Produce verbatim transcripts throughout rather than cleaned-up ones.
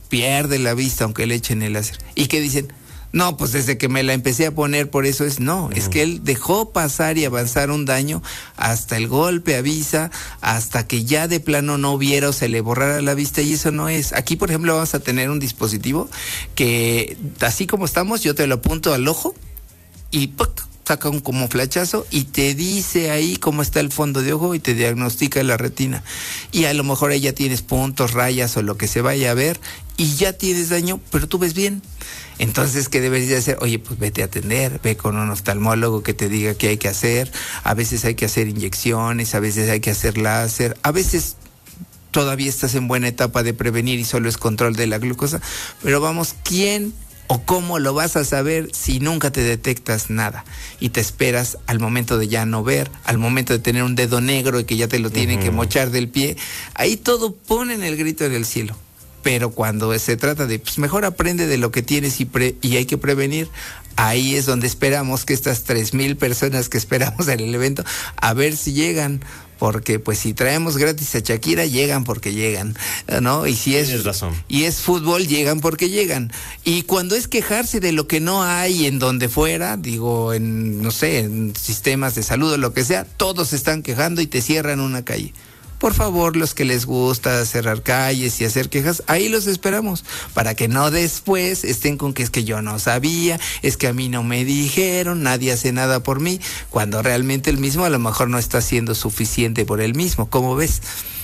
pierde la vista aunque le echen el láser. ¿Y qué dicen? No, pues desde que me la empecé a poner, por eso es, no, no, es que él dejó pasar y avanzar un daño hasta el golpe, avisa, hasta que ya de plano no viera o se le borrara la vista, y eso no es. Aquí, por ejemplo, vamos a tener un dispositivo que, así como estamos, yo te lo apunto al ojo y ¡puc! Saca un como flachazo y te dice ahí cómo está el fondo de ojo y te diagnostica la retina. Y a lo mejor ahí ya tienes puntos, rayas o lo que se vaya a ver y ya tienes daño, pero tú ves bien. Entonces, ¿qué deberías hacer? Oye, pues vete a atender, ve con un oftalmólogo que te diga qué hay que hacer. A veces hay que hacer inyecciones, a veces hay que hacer láser, a veces todavía estás en buena etapa de prevenir y solo es control de la glucosa. Pero vamos, ¿quién o cómo lo vas a saber si nunca te detectas nada y te esperas al momento de ya no ver, al momento de tener un dedo negro y que ya te lo tienen uh-huh. que mochar del pie? Ahí todo ponen el grito en el cielo. Pero cuando se trata de, pues mejor aprende de lo que tienes y, pre, y hay que prevenir, ahí es donde esperamos que estas tres mil personas que esperamos en el evento, a ver si llegan. Porque pues si traemos gratis a Shakira, llegan porque llegan, ¿no? Y si es, Tienes razón. Y es fútbol, llegan porque llegan. Y cuando es quejarse de lo que no hay en donde fuera, digo, en, no sé, en sistemas de salud o lo que sea, todos se están quejando y te cierran una calle. Por favor, los que les gusta cerrar calles y hacer quejas, ahí los esperamos, para que no después estén con que es que yo no sabía, es que a mí no me dijeron, nadie hace nada por mí, cuando realmente el mismo a lo mejor no está haciendo suficiente por él mismo. ¿Cómo ves?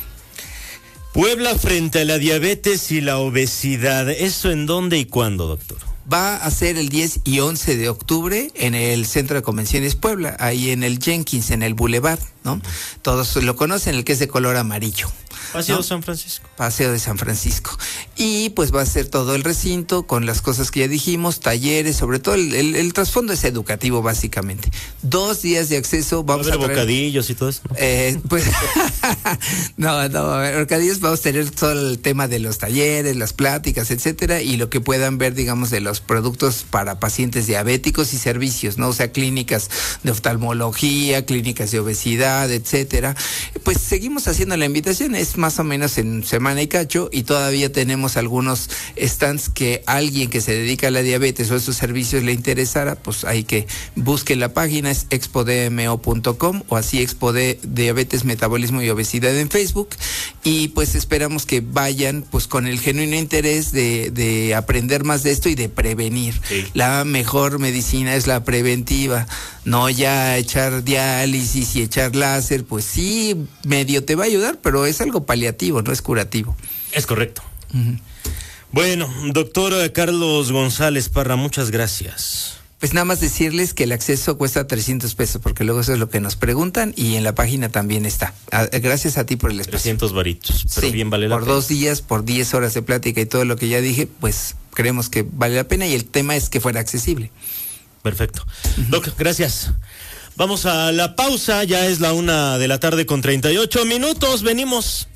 Puebla frente a la diabetes y la obesidad. ¿Eso en dónde y cuándo, doctor? Va a ser el diez y once de octubre en el Centro de Convenciones Puebla, ahí en el Jenkins, en el Boulevard, ¿no? Todos lo conocen, el que es de color amarillo. Paseo ¿no? de San Francisco. Paseo de San Francisco. Y pues va a ser todo el recinto con las cosas que ya dijimos, talleres, sobre todo el, el, el trasfondo es educativo básicamente. Dos días de acceso, vamos a ver a traer, bocadillos y todo eso. ¿No? Eh, pues no, no, a ver, bocadillos, vamos a tener todo el tema de los talleres, las pláticas, etcétera, y lo que puedan ver, digamos, de los productos para pacientes diabéticos y servicios, ¿no? O sea, clínicas de oftalmología, clínicas de obesidad, etcétera. Pues seguimos haciendo la invitación, es más o menos en semana y cacho, y todavía tenemos algunos stands que alguien que se dedica a la diabetes o a esos servicios le interesara, pues hay que busque la página, es expo d m o punto com o así Expo de Diabetes, Metabolismo y Obesidad en Facebook, y pues esperamos que vayan pues con el genuino interés de, de aprender más de esto y de prevenir. Sí. La mejor medicina es la preventiva, no ya echar diálisis y echar láser, pues sí, medio te va a ayudar, pero es algo paliativo, no es curativo. Es correcto. Uh-huh. Bueno, doctor Carlos González Parra, muchas gracias. Pues nada más decirles que el acceso cuesta trescientos pesos, porque luego eso es lo que nos preguntan y en la página también está. Gracias a ti por el espacio. trescientos varitos, pero sí, bien vale la por pena. Por dos días, por diez horas de plática y todo lo que ya dije, pues creemos que vale la pena y el tema es que fuera accesible. Perfecto. Uh-huh. Doc, gracias. Vamos a la pausa, ya es la una de la tarde con treinta y ocho minutos, venimos.